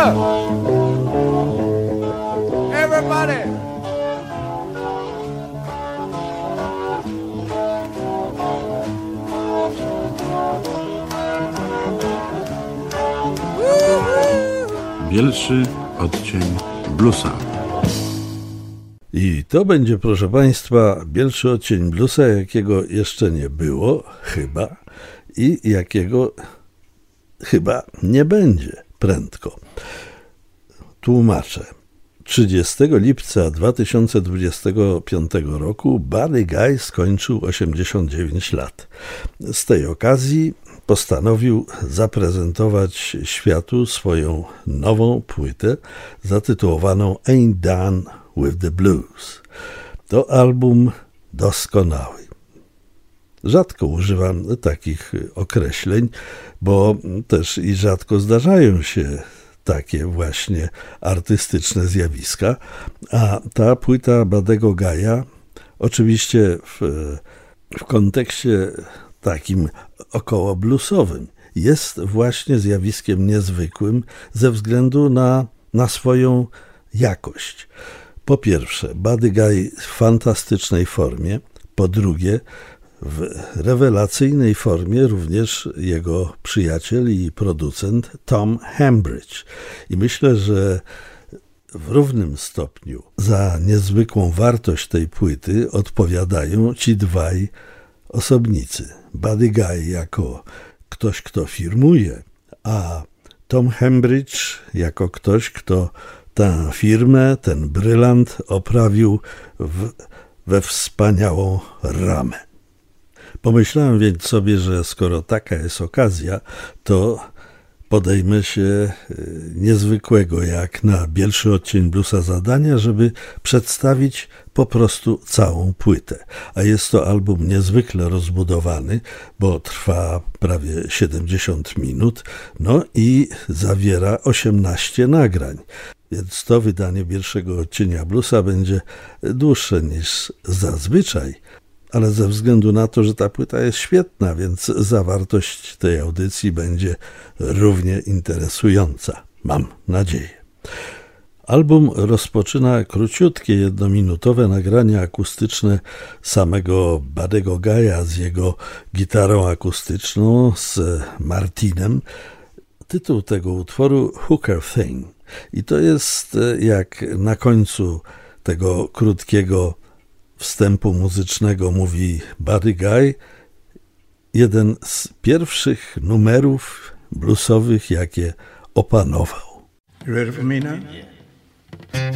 Everybody. Bielszy odcień bluesa. I to będzie, proszę Państwa, bielszy odcień bluesa, jakiego jeszcze nie było, chyba, i jakiego chyba nie będzie prędko. Tłumaczę. 30 lipca 2025 roku Buddy Guy skończył 89 lat. Z tej okazji postanowił zaprezentować światu swoją nową płytę zatytułowaną Ain't Done with the Blues. To album doskonały. Rzadko używam takich określeń, bo też i rzadko zdarzają się takie właśnie artystyczne zjawiska, a ta płyta Buddego Guy'a oczywiście w kontekście takim około bluesowym jest właśnie zjawiskiem niezwykłym ze względu na swoją jakość. Po pierwsze, Buddy Guy w fantastycznej formie, po drugie, w rewelacyjnej formie również jego przyjaciel i producent Tom Hambridge. I myślę, że w równym stopniu za niezwykłą wartość tej płyty odpowiadają ci dwaj osobnicy. Buddy Guy jako ktoś, kto firmuje, a Tom Hambridge jako ktoś, kto tę firmę, ten brylant oprawił we wspaniałą ramę. Pomyślałem więc sobie, że skoro taka jest okazja, to podejmę się niezwykłego jak na bielszy odcień bluesa zadania, żeby przedstawić po prostu całą płytę. A jest to album niezwykle rozbudowany, bo trwa prawie 70 minut, no i zawiera 18 nagrań. Więc to wydanie pierwszego odcienia bluesa będzie dłuższe niż zazwyczaj, ale ze względu na to, że ta płyta jest świetna, więc zawartość tej audycji będzie równie interesująca. Mam nadzieję. Album rozpoczyna króciutkie, jednominutowe nagrania akustyczne samego Buddego Guy'a z jego gitarą akustyczną, z Martinem. Tytuł tego utworu Hooker Thing. I to jest, jak na końcu tego krótkiego wstępu muzycznego mówi Buddy Guy, jeden z pierwszych numerów bluesowych, jakie opanował. You ready for me now?